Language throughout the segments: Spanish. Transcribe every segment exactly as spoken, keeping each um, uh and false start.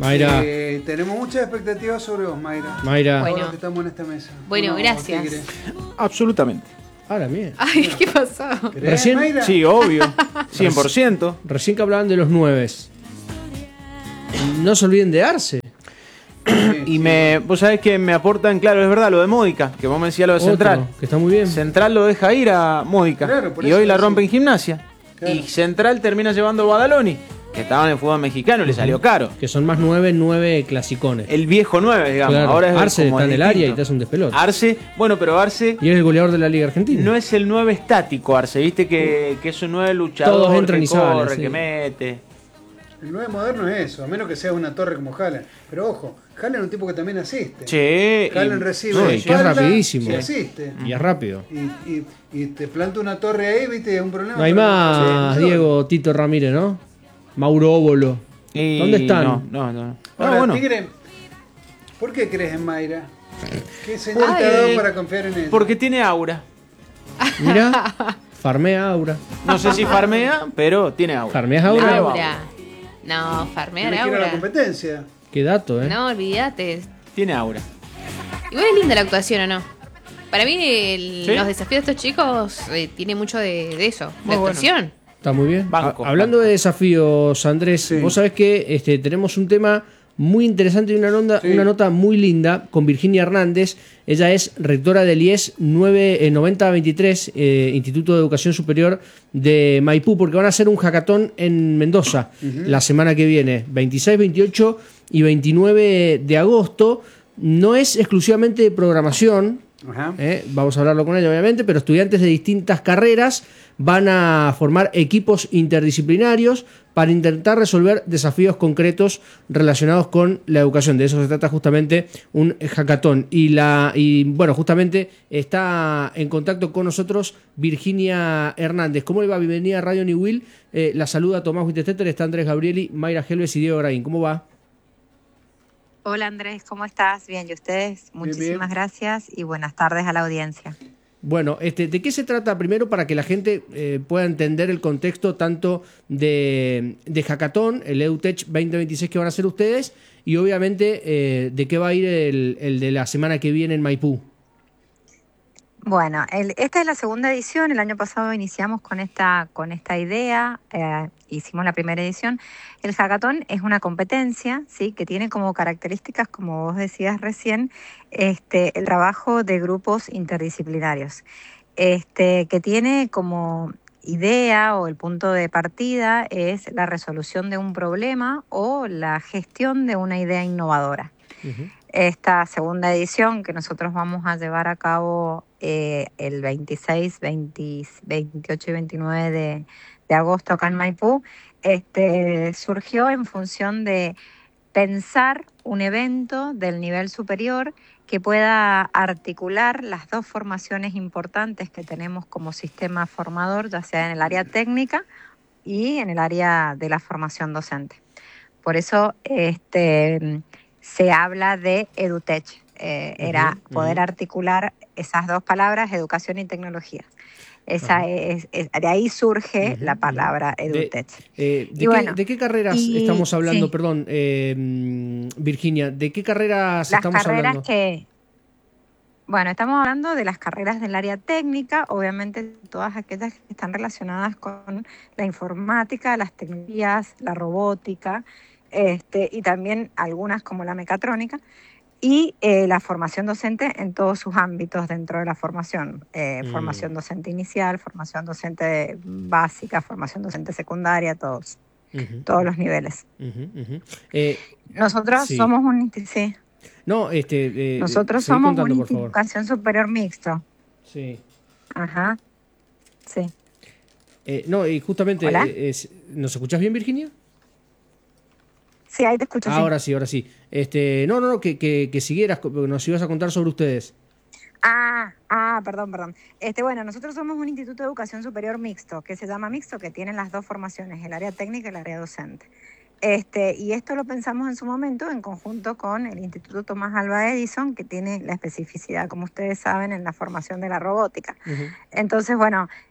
Mayra. Eh, tenemos muchas expectativas sobre vos, Mayra. Mayra. Todos Bueno. los que estamos en esta mesa. Bueno, ¿O no? gracias. ¿Qué querés? Absolutamente. Ahora bien. Ay, ¿qué pasó? ¿Querés, Recién- Mayra? Sí, obvio. cien por ciento. Recién que hablaban de los nueves. No se olviden de Arce. Sí, Y sí. me, vos sabés que me aportan, claro, es verdad, lo de Módica, que vos me decías lo de Otro, Central. que está muy bien. Central lo deja ir a Módica. Claro, por y eso hoy la sí. rompe en Gimnasia. Claro. Y Central termina llevando a Badaloni, que estaba en el fútbol mexicano y le salió caro. Que son más nueve, nueve clasicones. El viejo nueve, digamos. Claro. Ahora es Arce como está en el área y distinto. te hace un despelote. Arce, bueno, pero Arce Y es el goleador de la Liga Argentina. no es el nueve estático, Arce, viste que, que es un nueve luchador, Todos entran que y salen, corre, sí. que mete. El nueve moderno es eso, a menos que sea una torre como Haaland. Pero ojo, Haaland es un tipo que también asiste. Che, Haaland y- recibe no, de y que es espalda rapidísimo. y asiste. Y es rápido. Y, y, y te planta una torre ahí, viste, es un problema. No hay pero- más Sí. Diego Tito Ramírez, ¿no? Mauro Óbolo. y- ¿Dónde están? No, no, no. Ahora, Ah, bueno, Tigre, ¿por qué crees en Mayra? ¿Qué señal te Ay, ha dado para confiar en ella? porque tiene aura. Mira, farmea Aura. No sé si farmea, pero tiene aura. ¿Farmeas Aura? Le veo Aura. No, farmear Tienes que ir a la Aura. competencia. Qué dato, ¿eh? No, olvídate. Tiene aura. Igual es linda la actuación, ¿o no? Para mí, el- ¿Sí? los desafíos de estos chicos eh, tiene mucho de, de eso, Muy de bueno. actuación. Está muy bien. Banco, Ha- Hablando banco. de desafíos, Andrés, Sí. vos sabés que este, tenemos un tema muy interesante y una, nota, Sí. una nota muy linda con Virginia Hernández. Ella es rectora del I E S nueve, eh, noventa veintitrés, eh, Instituto de Educación Superior de Maipú, porque van a hacer un hackathon en Mendoza la semana que viene, veintiséis, veintiocho y veintinueve de agosto. No es exclusivamente de programación, Ajá. ¿eh? Vamos a hablarlo con ella obviamente, pero estudiantes de distintas carreras van a formar equipos interdisciplinarios para intentar resolver desafíos concretos relacionados con la educación. De eso se trata justamente un hackathon. Y, la, y bueno, justamente está en contacto con nosotros Virginia Hernández. ¿Cómo le va? Bienvenida a Radio New Will. Eh, la saluda Tomás Witesteter, está Andrés Gabrieli, Mayra Helves y Diego Graín. ¿Cómo va? Hola Andrés, ¿cómo estás? Bien, ¿y ustedes? Muchísimas bien. gracias y buenas tardes a la audiencia. Bueno, este, ¿de qué se trata primero para que la gente eh, pueda entender el contexto tanto de, de Hackathon, el EduTech veinte veintiséis que van a hacer ustedes y obviamente eh, de qué va a ir el, el de la semana que viene en Maipú? Bueno, el- esta es la segunda edición. El año pasado iniciamos con esta, con esta idea, eh, hicimos la primera edición. El hackathon es una competencia, ¿sí? Que tiene como características, como vos decías recién, este, el trabajo de grupos interdisciplinarios, este, que tiene como idea o el punto de partida es la resolución de un problema o la gestión de una idea innovadora. Ujú. Esta segunda edición que nosotros vamos a llevar a cabo eh, el veintiséis, veinte, veintiocho y veintinueve de, de agosto acá en Maipú, este, surgió en función de pensar un evento del nivel superior que pueda articular las dos formaciones importantes que tenemos como sistema formador, ya sea en el área técnica y en el área de la formación docente. Por eso este, se habla de EduTech, eh, Ujú, era poder ujú. articular esas dos palabras, educación y tecnología. Esa Ajá. es, es- de ahí surge Ujú, la ujú. palabra De- EduTech. Eh, ¿de, Y qué, bueno, de qué carreras y- estamos hablando? sí. Perdón, eh, mm, Virginia, ¿de qué carreras Las estamos carreras hablando? que, bueno, estamos hablando de las carreras del área técnica, obviamente todas aquellas que están relacionadas con la informática, las tecnologías, la robótica, este, y también algunas como la mecatrónica, y eh, la formación docente en todos sus ámbitos dentro de la formación. Eh, Mm. Formación docente inicial, formación docente básica, formación docente secundaria, todos, Ujú, todos los niveles. ujú, ujú. Eh, Nosotros Sí. somos un... insti- Sí. no, este, eh, Nosotros seguí somos contando, una por favor. educación superior mixto. Sí. Ajá. Sí. Eh, no, y justamente, Hola. eh, es- ¿nos escuchás bien, Virginia? Sí, ahí te escucho. sí. Ahora sí, ahora sí. Este, no, no, no, que, que, que siguieras, porque nos ibas a contar sobre ustedes. Ah, ah, perdón, perdón. Este, bueno, nosotros somos un instituto de educación superior mixto, que se llama mixto, que tiene las dos formaciones, el área técnica y el área docente. Este, y esto lo pensamos en su momento en conjunto con el Instituto Tomás Alva Edison, que tiene la especificidad, como ustedes saben, en la formación de la robótica. Ujú. Entonces, bueno,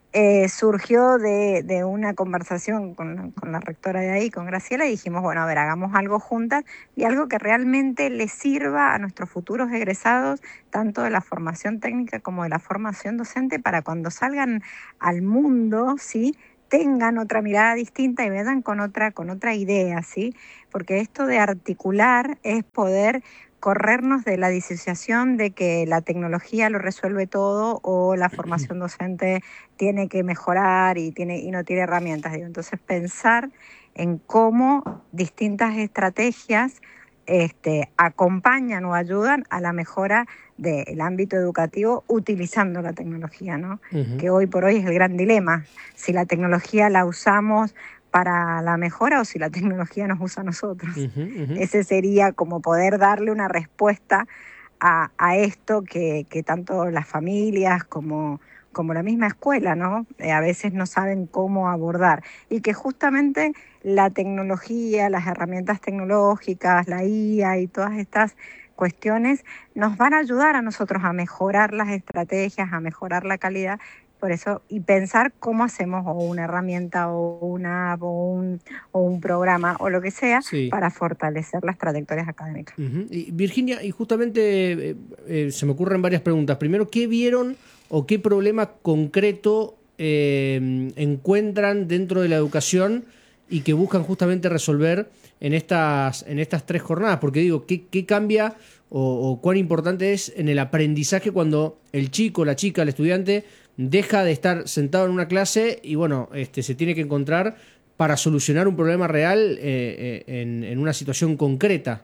eh, surgió de, de una conversación con, con la rectora de ahí, con Graciela, y dijimos, bueno, a ver, hagamos algo juntas y algo que realmente les sirva a nuestros futuros egresados, tanto de la formación técnica como de la formación docente, para cuando salgan al mundo, ¿sí?, tengan otra mirada distinta y vayan con otra, con otra idea, ¿sí? Porque esto de articular es poder corrernos de la disociación de que la tecnología lo resuelve todo o la formación docente tiene que mejorar y, tiene, y no tiene herramientas. Digo. Entonces, pensar en cómo distintas estrategias este, acompañan o ayudan a la mejora del ámbito educativo utilizando la tecnología, ¿no? Uh-huh. Que hoy por hoy es el gran dilema, si la tecnología la usamos para la mejora o si la tecnología nos usa a nosotros. Uh-huh, uh-huh. Ese sería como poder darle una respuesta a, a esto que, que tanto las familias como, como la misma escuela, ¿no? Eh, a veces no saben cómo abordar. Y que justamente la tecnología, las herramientas tecnológicas, la I A y todas estas cuestiones nos van a ayudar a nosotros a mejorar las estrategias, a mejorar la calidad. Por eso, y pensar cómo hacemos o una herramienta o una app o un, o un programa o lo que sea, sí, para fortalecer las trayectorias académicas. Uh-huh. Y Virginia, y justamente eh, eh, se me ocurren varias preguntas. Primero, ¿qué vieron o qué problema concreto eh, encuentran dentro de la educación y que buscan justamente resolver en estas, en estas tres jornadas? Porque digo, ¿qué, qué cambia o, o cuán importante es en el aprendizaje cuando el chico, la chica, el estudiante deja de estar sentado en una clase y bueno, este, se tiene que encontrar para solucionar un problema real eh, eh, en, en una situación concreta?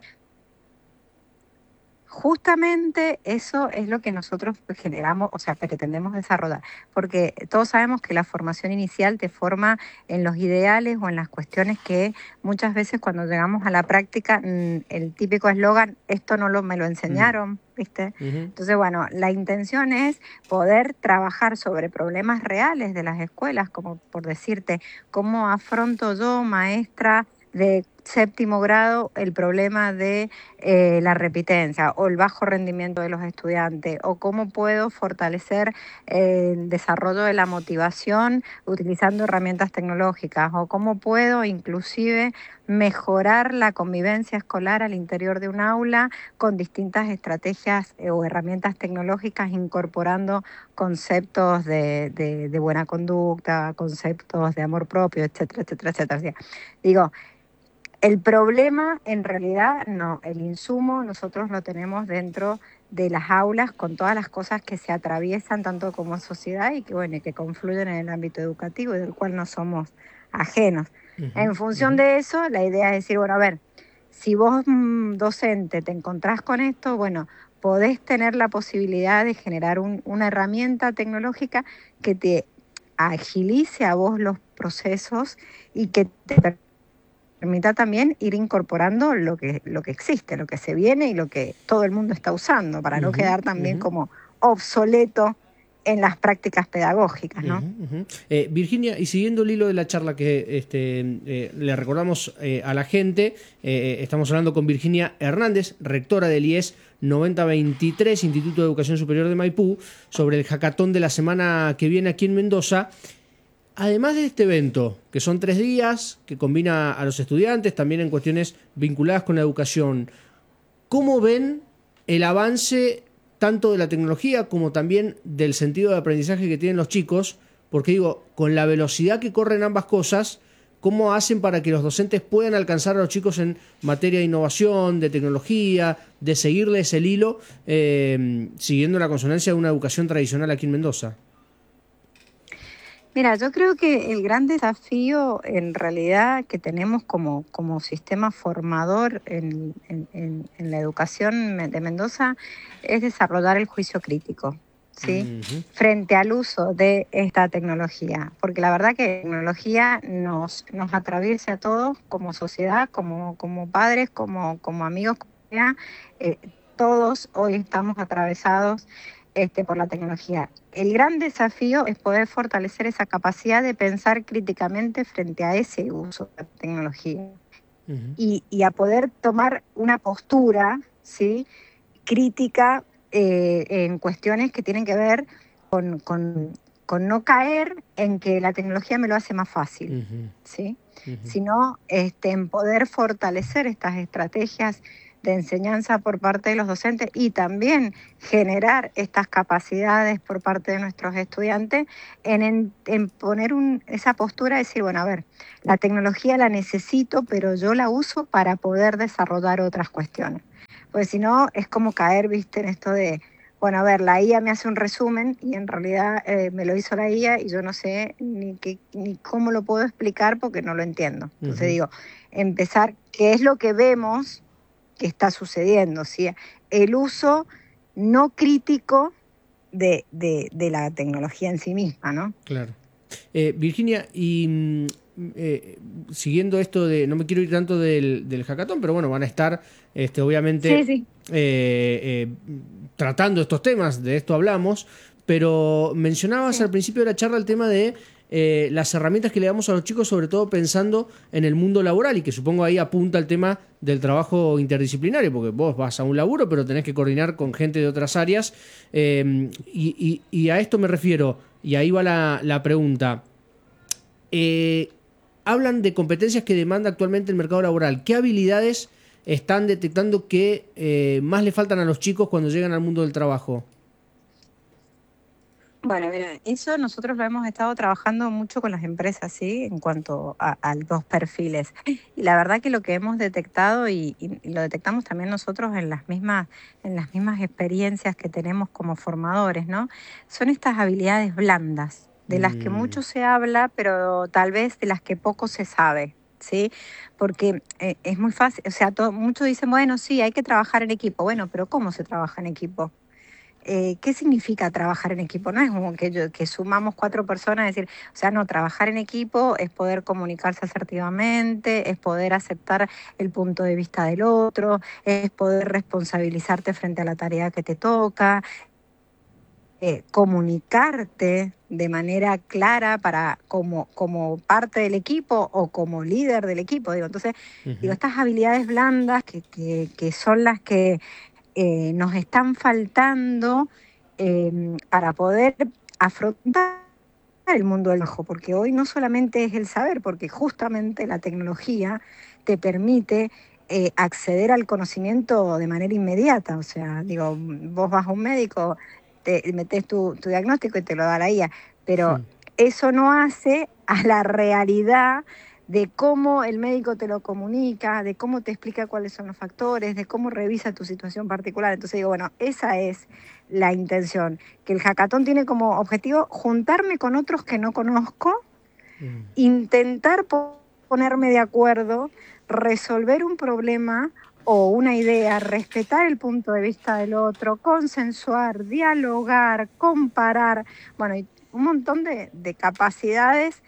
Justamente eso es lo que nosotros generamos, o sea, pretendemos desarrollar, porque todos sabemos que la formación inicial te forma en los ideales o en las cuestiones que muchas veces cuando llegamos a la práctica, el típico eslogan, esto no lo, me lo enseñaron, mm. ¿viste? Uh-huh. Entonces, bueno, la intención es poder trabajar sobre problemas reales de las escuelas, como por decirte, cómo afronto yo, maestra de séptimo grado, el problema de eh, la repitencia o el bajo rendimiento de los estudiantes, o cómo puedo fortalecer eh, el desarrollo de la motivación utilizando herramientas tecnológicas, o cómo puedo inclusive mejorar la convivencia escolar al interior de un aula con distintas estrategias eh, o herramientas tecnológicas, incorporando conceptos de, de, de buena conducta, conceptos de amor propio, etcétera, etcétera, etcétera. O sea, digo, el problema, en realidad, no, el insumo nosotros lo tenemos dentro de las aulas con todas las cosas que se atraviesan tanto como sociedad y que, bueno, que confluyen en el ámbito educativo y del cual no somos ajenos. Uh-huh, en función uh-huh. de eso, la idea es decir, bueno, a ver, si vos, docente, te encontrás con esto, bueno, podés tener la posibilidad de generar un, una herramienta tecnológica que te agilice a vos los procesos y que te permita también ir incorporando lo que, lo que existe, lo que se viene y lo que todo el mundo está usando, para uh-huh, no quedar también uh-huh. como obsoleto en las prácticas pedagógicas, ¿no? Uh-huh, uh-huh. Eh, Virginia, y siguiendo el hilo de la charla que este, eh, le recordamos eh, a la gente, eh, estamos hablando con Virginia Hernández, rectora del I E S noventa veintitrés, Instituto de Educación Superior de Maipú, sobre el hackathon de la semana que viene aquí en Mendoza. Además de este evento, que son tres días, que combina a los estudiantes, también en cuestiones vinculadas con la educación, ¿cómo ven el avance tanto de la tecnología como también del sentido de aprendizaje que tienen los chicos? Porque digo, con la velocidad que corren ambas cosas, ¿cómo hacen para que los docentes puedan alcanzar a los chicos en materia de innovación, de tecnología, de seguirles el hilo, eh, siguiendo la consonancia de una educación tradicional aquí en Mendoza? Mira, yo creo que el gran desafío en realidad que tenemos como, como sistema formador en, en, en, en la educación de Mendoza es desarrollar el juicio crítico, ¿sí? Uh-huh. Frente al uso de esta tecnología. Porque la verdad que la tecnología nos, nos atraviesa a todos como sociedad, como, como padres, como, como amigos, eh, todos hoy estamos atravesados Este, por la tecnología. El gran desafío es poder fortalecer esa capacidad de pensar críticamente frente a ese uso de la tecnología uh-huh. y, y a poder tomar una postura, ¿sí?, crítica eh, en cuestiones que tienen que ver con, con, con no caer en que la tecnología me lo hace más fácil, Ujú, ¿sí? ujú. Sino este, en poder fortalecer estas estrategias de enseñanza por parte de los docentes y también generar estas capacidades por parte de nuestros estudiantes en, en, en poner un, esa postura de decir, bueno, a ver, la tecnología la necesito, pero yo la uso para poder desarrollar otras cuestiones. Porque si no, es como caer, viste, en esto de, bueno, a ver, la I A me hace un resumen y en realidad eh, me lo hizo la I A y yo no sé ni, qué, ni cómo lo puedo explicar porque no lo entiendo. Entonces Ujú. digo, empezar, ¿qué es lo que vemos que está sucediendo? ¿Sí? El uso no crítico de, de, de la tecnología en sí misma, ¿no? Claro. Eh, Virginia, y mm, eh, siguiendo esto de, no me quiero ir tanto del, del hackathon, pero bueno, van a estar, este, Sí, obviamente, sí. eh, eh, tratando estos temas, de esto hablamos, pero mencionabas al Sí. principio de la charla el tema de eh, las herramientas que le damos a los chicos, sobre todo pensando en el mundo laboral, y que supongo ahí apunta el tema del trabajo interdisciplinario, porque vos vas a un laburo, pero tenés que coordinar con gente de otras áreas, eh, y, y- y a esto me refiero, y ahí va la, la pregunta. Eh, Hablan de competencias que demanda actualmente el mercado laboral. ¿Qué habilidades están detectando que eh, más le faltan a los chicos cuando llegan al mundo del trabajo? Bueno, mira, eso nosotros lo hemos estado trabajando mucho con las empresas, ¿sí? En cuanto a, a los perfiles. Y la verdad que lo que hemos detectado, y, y- y lo detectamos también nosotros en las mismas, en las mismas experiencias que tenemos como formadores, ¿no? Son estas habilidades blandas, de las que Mm, mucho se habla, pero tal vez de las que poco se sabe, ¿sí? Porque eh, es muy fácil, o sea, todo, muchos dicen, bueno, sí, hay que trabajar en equipo. Bueno, pero ¿cómo se trabaja en equipo? Eh, ¿qué significa trabajar en equipo? No es como que, yo, que sumamos cuatro personas, es decir, o sea, no, trabajar en equipo es poder comunicarse asertivamente, es poder aceptar el punto de vista del otro, es poder responsabilizarte frente a la tarea que te toca, eh, comunicarte de manera clara para como, como parte del equipo o como líder del equipo. Digo, entonces, digo, ujú, estas habilidades blandas que, que, que son las que eh, nos están faltando eh, para poder afrontar el mundo del trabajo, porque hoy no solamente es el saber, porque justamente la tecnología te permite eh, acceder al conocimiento de manera inmediata. O sea, digo, vos vas a un médico, te metes tu, tu diagnóstico y te lo da la I A, pero mm, eso no hace a la realidad de cómo el médico te lo comunica, de cómo te explica cuáles son los factores, de cómo revisa tu situación particular. Entonces digo, bueno, esa es la intención, que el hackathon tiene como objetivo juntarme con otros que no conozco, mm, intentar po- ponerme de acuerdo, resolver un problema o una idea, respetar el punto de vista del otro, consensuar, dialogar, comparar, bueno, y un montón de, de capacidades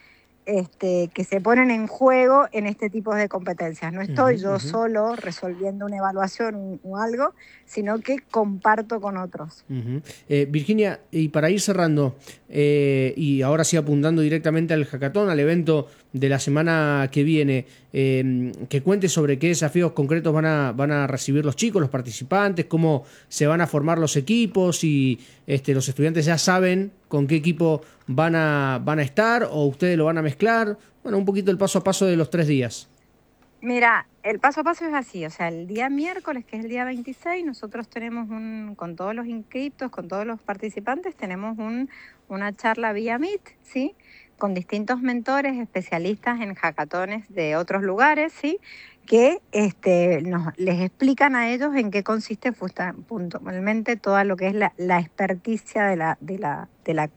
este, que se ponen en juego en este tipo de competencias. No ujú, estoy yo ujú. solo resolviendo una evaluación o algo, sino que comparto con otros. Ujú. Eh, Virginia, y para ir cerrando, eh, y ahora sí apuntando directamente al hackathon, al evento de la semana que viene, eh, que cuente sobre qué desafíos concretos van a, van a recibir los chicos, los participantes, cómo se van a formar los equipos, y este, los estudiantes ya saben con qué equipo van a, van a estar, o ustedes lo van a mezclar. Bueno, un poquito el paso a paso de los tres días. Mira, el paso a paso es así, o sea, el día miércoles, que es el día veintiséis, nosotros tenemos un, con todos los inscriptos, con todos los participantes, tenemos un, una charla vía Meet, ¿sí? Con distintos mentores, especialistas en hackatones de otros lugares, ¿sí? Que este, nos, les explican a ellos en qué consiste fusta- puntualmente toda lo que es la, la experticia de la, de la, de la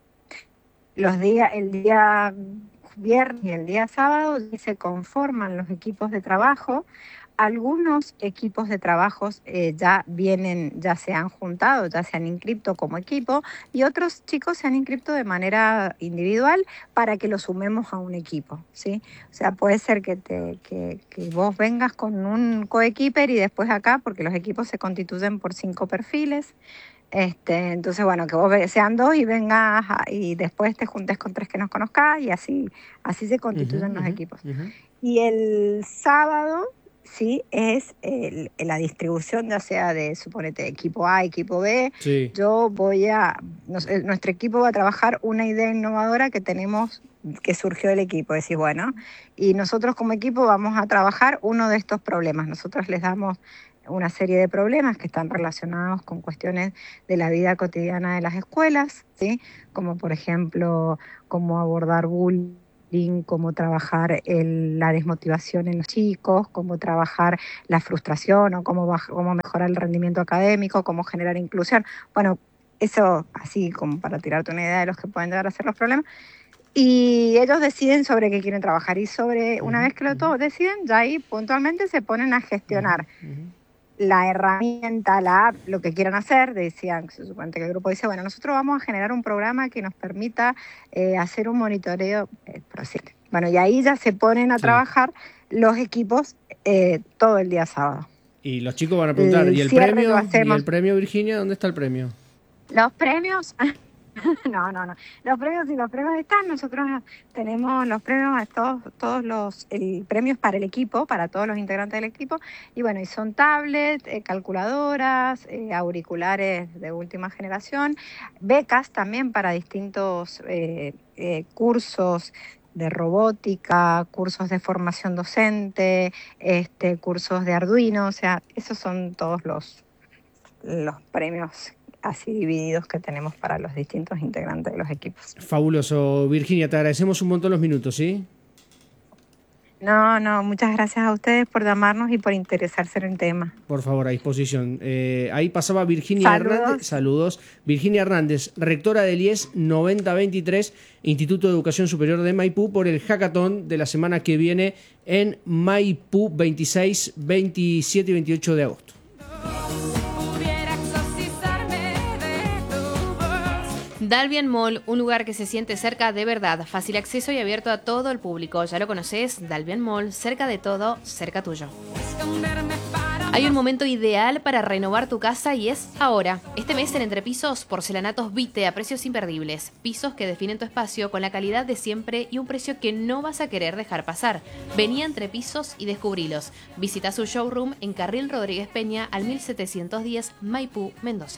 los días, el día viernes y el día sábado se conforman los equipos de trabajo. Algunos equipos de trabajos eh, ya vienen, ya se han juntado, ya se han inscrito como equipo, y otros chicos se han inscrito de manera individual para que lo sumemos a un equipo, ¿sí? O sea, puede ser que, te, que, que vos vengas con un coequiper y después acá, porque los equipos se constituyen por cinco perfiles. Este, entonces, bueno, que vos ve- sean dos y vengas a- y después te juntes con tres que nos conozcas y así, así se Ujú, constituyen los ujú, equipos. ujú. Y el sábado sí es el, la distribución, ya sea de, suponete, equipo A, equipo B. Sí. Yo voy a, nos, nuestro equipo va a trabajar una idea innovadora que tenemos, que surgió del equipo. Decís, bueno, y nosotros como equipo vamos a trabajar uno de estos problemas. Nosotros les damos una serie de problemas que están relacionados con cuestiones de la vida cotidiana de las escuelas, ¿sí? Como por ejemplo, cómo abordar bullying, cómo trabajar el, la desmotivación en los chicos, cómo trabajar la frustración o cómo, baja, cómo mejorar el rendimiento académico, cómo generar inclusión. Bueno, eso así como para tirarte una idea de los que pueden llegar a ser los problemas. Y ellos deciden sobre qué quieren trabajar y sobre una uh-huh, vez que lo uh-huh. deciden, ya ahí puntualmente se ponen a gestionar uh-huh, uh-huh. la herramienta, la app, lo que quieran hacer. Decían, se supone que el grupo dice, bueno, nosotros vamos a generar un programa que nos permita eh, hacer un monitoreo. Eh, bueno, y ahí ya se ponen a sí. trabajar los equipos eh, todo el día sábado. Y los chicos van a preguntar, el ¿y el premio? ¿Y el premio, Virginia? ¿Dónde está el premio? Los premios... No, no, no. Los premios y los premios están. Nosotros tenemos los premios, todos, todos los el premios para el equipo, para todos los integrantes del equipo. Y bueno, y son tablets, eh, calculadoras, eh, auriculares de última generación, becas también para distintos eh, eh, cursos de robótica, cursos de formación docente, este, cursos de Arduino. O sea, esos son todos los, los premios así divididos que tenemos para los distintos integrantes de los equipos. Fabuloso. Virginia, te agradecemos un montón los minutos, ¿sí? No, no, muchas gracias a ustedes por llamarnos y por interesarse en el tema. Por favor, a disposición. Eh, ahí pasaba Virginia Saludos. Hernández. Saludos. Virginia Hernández, rectora del I E S noventa veintitrés, Instituto de Educación Superior de Maipú, por el hackathon de la semana que viene en Maipú, veintiséis, veintisiete y veintiocho de agosto. Dalbian Mall, un lugar que se siente cerca de verdad, fácil acceso y abierto a todo el público. ¿Ya lo conoces? Dalbian Mall, cerca de todo, cerca tuyo. Hay un momento ideal para renovar tu casa y es ahora. Este mes en Entrepisos, porcelanatos Vite a precios imperdibles. Pisos que definen tu espacio con la calidad de siempre y un precio que no vas a querer dejar pasar. Vení a Entrepisos y descubrilos. Visita su showroom en Carril Rodríguez Peña al mil setecientos diez, Maipú, Mendoza.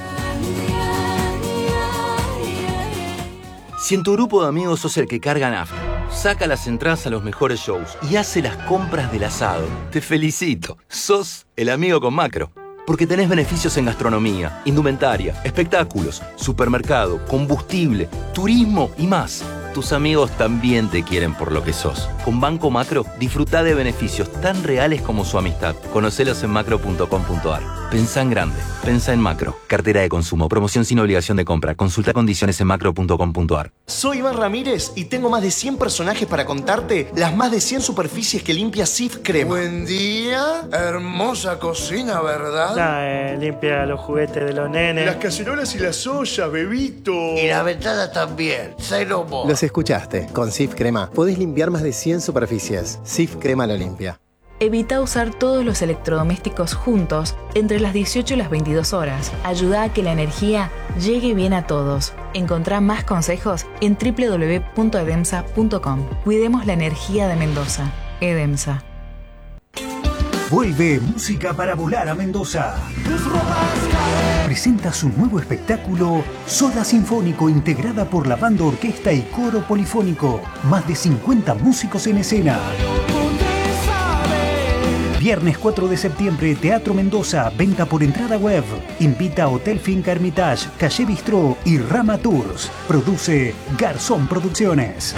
Si en tu grupo de amigos sos el que carga nafta, saca las entradas a los mejores shows y hace las compras del asado, te felicito. Sos el amigo con Macro. Porque tenés beneficios en gastronomía, indumentaria, espectáculos, supermercado, combustible, turismo y más. Tus amigos también te quieren por lo que sos. Con Banco Macro, disfruta de beneficios tan reales como su amistad. Conocelos en macro punto com punto ar. Pensá en grande. Pensá en Macro. Cartera de consumo. Promoción sin obligación de compra. Consulta condiciones en macro punto com punto ar. Soy Iván Ramírez y tengo más de cien personajes para contarte las más de cien superficies que limpia Sif Crema. Buen día. Hermosa cocina, ¿verdad? Nah, eh, limpia los juguetes de los nenes. Las cacerolas y las ollas, bebito. Y la ventana también. Say no more. Los escuchaste. Con Sif Crema podés limpiar más de cien superficies. Sif Crema lo limpia. Evita usar todos los electrodomésticos juntos entre las dieciocho y las veintidós horas. Ayuda a que la energía llegue bien a todos. Encontrá más consejos en doble u doble u doble u punto edemsa punto com. Cuidemos la energía de Mendoza. Edemsa. Vuelve Música para Volar a Mendoza. Presenta su nuevo espectáculo Soda Sinfónico, integrada por la banda, orquesta y coro polifónico. Más de cincuenta músicos en escena. Viernes cuatro de septiembre, Teatro Mendoza, venta por entrada web. Invita a Hotel Finca Hermitage, Calle Bistró y Rama Tours. Produce Garzón Producciones.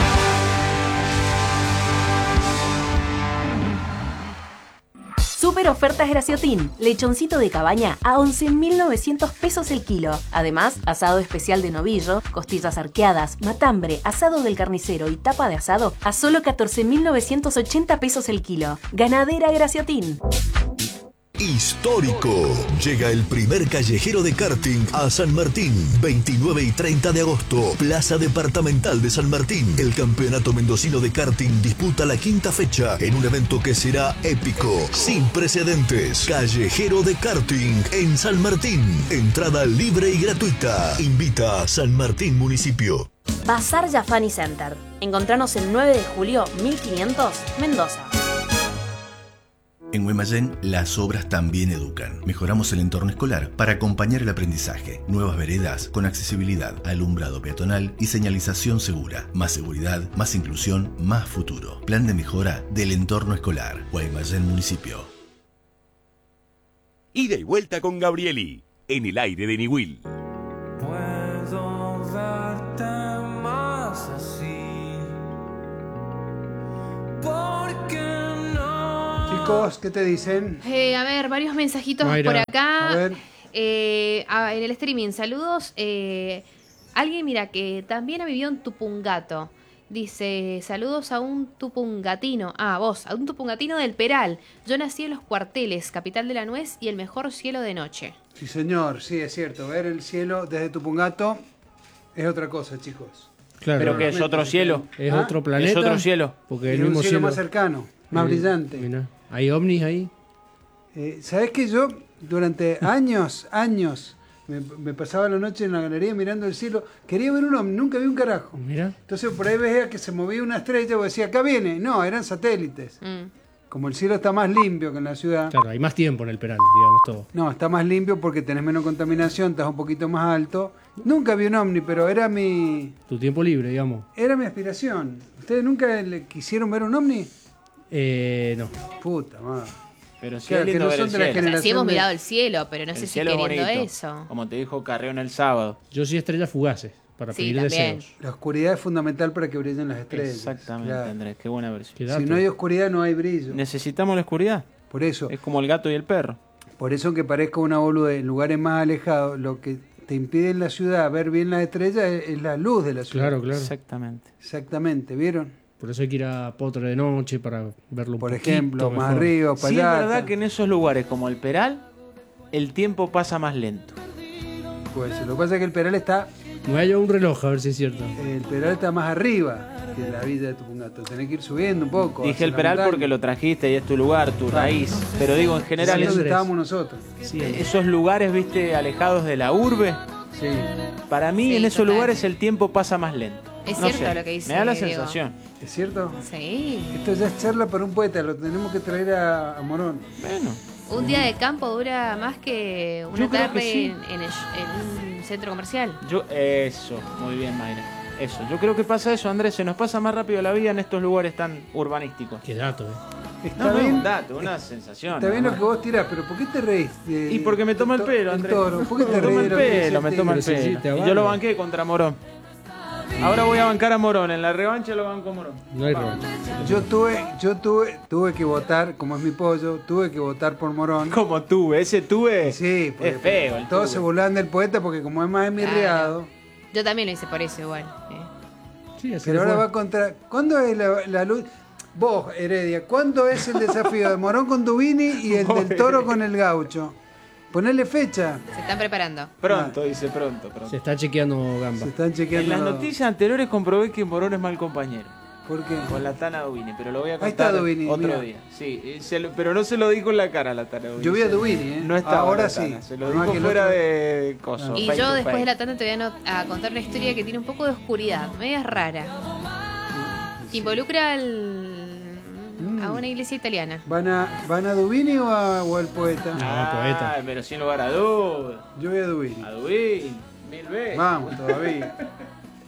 Super ofertas Graciotín. Lechoncito de cabaña a once mil novecientos pesos el kilo. Además, asado especial de novillo, costillas arqueadas, matambre, asado del carnicero y tapa de asado a solo catorce mil novecientos ochenta pesos el kilo. Ganadera Graciotín. Histórico. Llega el primer callejero de karting a San Martín. veintinueve y treinta de agosto. Plaza Departamental de San Martín. El campeonato mendocino de karting disputa la quinta fecha en un evento que será épico, sin precedentes. Callejero de karting en San Martín. Entrada libre y gratuita. Invita a San Martín Municipio. Bazar Yafani Center. Encontranos el nueve de julio mil quinientos, Mendoza. En Guaymallén, las obras también educan. Mejoramos el entorno escolar para acompañar el aprendizaje. Nuevas veredas con accesibilidad, alumbrado peatonal y señalización segura. Más seguridad, más inclusión, más futuro. Plan de mejora del entorno escolar. Guaymallén Municipio. Ida y vuelta con Gabrieli, en el aire de Niwil. Puedo verte más así. Porque Chicos, ¿qué te dicen? Eh, a ver, varios mensajitos Mayra, por acá. a ver. Eh, a- en el streaming, saludos. Eh, alguien, mira, que también ha vivido en Tupungato. Dice, saludos a un tupungatino. Ah, vos, a un tupungatino del Peral. Yo nací en Los Cuarteles, capital de la nuez y el mejor cielo de noche. Sí, señor, sí, es cierto. Ver el cielo desde Tupungato es otra cosa, chicos. Claro. ¿Pero qué es otro cielo? ¿Es ¿Ah? otro planeta? ¿Es otro cielo? Porque Es el un mismo cielo, cielo más cercano, más Eh, brillante. mirá, ¿hay ovnis ahí? Eh, ¿Sabés que yo durante años, años, me, me pasaba la noche en la galería mirando el cielo? Quería ver un ovni, nunca vi un carajo. Mira. Entonces por ahí veía que se movía una estrella y decía, acá viene. No, eran satélites. Mm. Como el cielo está más limpio que en la ciudad. Claro, hay más tiempo en el Peral, digamos todo. No, está más limpio porque tenés menos contaminación, estás un poquito más alto. Nunca vi un ovni, pero era mi, Tu tiempo libre, digamos. era mi aspiración. ¿Ustedes nunca le quisieron ver un ovni? Eh, no. Puta madre. Pero sí Claro, es que lindo no ver son el de la cielo. O sea, sí generación hemos de- mirado el cielo, pero no El sé si cielo es queriendo bonito, eso. como te dijo Carreón el sábado. Yo sí estrellas fugaces, para Sí, pedir también. deseos. La oscuridad es fundamental para que brillen las estrellas. Exactamente, Claro. Andrés, qué buena versión. Qué Si dato. no hay oscuridad, no hay brillo. Necesitamos la oscuridad. Por eso, Es como el gato y el perro. por eso que parezca una boluda en lugares más alejados, lo que te impide en la ciudad ver bien las estrellas es, es la luz de la ciudad. Claro, claro. Exactamente. Exactamente, ¿vieron? Por eso hay que ir a Potre de noche para verlo un Por poquito ejemplo, más mejor. arriba, para Sí, es allá. verdad que en esos lugares como el Peral, el tiempo pasa más lento. Pues lo que pasa es que el Peral está, Me voy a llevar un reloj a ver si es cierto. el Peral está más arriba que la villa de Tupungato. Tenés que ir subiendo un poco. Dije hacia el la Peral montaña. porque lo trajiste y es tu lugar, tu raíz. Pero digo, en general, Es es- donde estábamos nosotros. Sí, esos lugares, viste, alejados de la urbe, Sí. para mí Sí, en esos total. lugares el tiempo pasa más lento. Es No cierto sé, lo que dice me da la Diego. sensación. ¿Es cierto? Sí. Esto ya es charla para un poeta, lo tenemos que traer a, a Morón. Bueno, Un día de campo dura más que una Yo creo tarde que sí. en, en el- en un centro comercial. yo, eso, muy bien, Mayra. Eso, yo creo que pasa eso, Andrés, se nos pasa más rápido la vida en estos lugares tan urbanísticos. Qué dato, eh. Está No, no es bien, un dato, una sensación. está bien nada lo que más. vos tirás, pero ¿por qué te reís? de- Y porque me toma el to- pelo, Andrés. toro? ¿Por qué te Me reís toma de el lo que dice pelo, me el toma el tigre? Pero sí, sí, te pelo. Y avalo. yo lo banqué contra Morón. Ahora voy a bancar a Morón, en la revancha lo banco a Morón. No hay revancha. Yo tuve, yo tuve, tuve que votar, como es mi pollo, tuve que votar por Morón. Como tuve, ese tuve. Sí, porque es feo. el todos tuve. se burlan del poeta porque como es más emirriado. Yo también lo hice por eso igual. eh. Sí, así Pero le ahora fue. va contra. ¿Cuándo es la, la luz? Vos, Heredia, ¿cuándo es el desafío de Morón con Dubini y el del Toro con el Gaucho? Ponele fecha. Se están preparando. Pronto, dice pronto, pronto. Se está chequeando Gamba. Se están En chequeando. las noticias anteriores comprobé que Morón es mal compañero. ¿Por qué? Con la Tana Dubini, pero lo voy a Ahí está contar Dubini, otro mira. día. Sí, y se lo- pero no se lo dijo en la cara a la Tana Dubini. Yo vi a Se- Dubini, ¿eh? No estaba Ahora la sí. Tana, se lo Por más dijo que el fuera otro- de coso. Y face yo to después face. de la tanda te voy a, no- a contar una historia que tiene un poco de oscuridad, media rara. Involucra al- a una iglesia italiana. ¿Van a, ¿Van a Dubini o, a- o al poeta? Ah, poeta. pero sin lugar a dudas. Yo voy a Dubini. A Dubini, mil veces. Vamos, todavía.